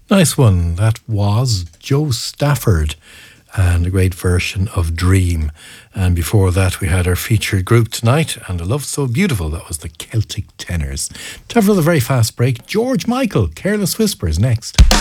Nice one. That was Joe Stafford and a great version of Dream. And before that, we had our featured group tonight, and a love so beautiful. That was the Celtic Tenors. Time for the very fast break. George Michael, Careless Whispers, next.